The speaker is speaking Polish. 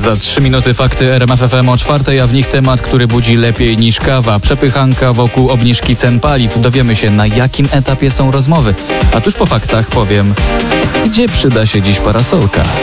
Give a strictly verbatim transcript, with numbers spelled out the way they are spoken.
Za trzy minuty fakty R M F F M o czwartej, a w nich temat, który budzi lepiej niż kawa. Przepychanka wokół obniżki cen paliw. Dowiemy się, na jakim etapie są rozmowy. A tuż po faktach powiem, gdzie przyda się dziś parasolka.